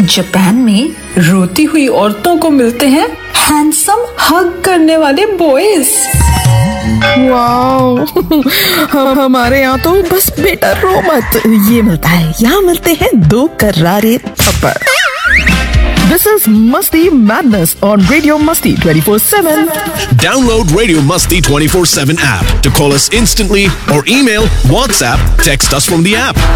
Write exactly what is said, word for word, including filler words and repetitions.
Japan में रोती हुई औरतों को मिलते हैं हैंडसम हग करने वाले बॉयज। वाओ हमारे यहाँ तो बस बेटा रो मत ये मिलता है, यहाँ मिलते हैं दो करारे थप्पड़। This is Masti Madness on Radio Masti twenty-four seven. Download Radio Masti twenty-four seven app to call us instantly or email, WhatsApp, text us from the app.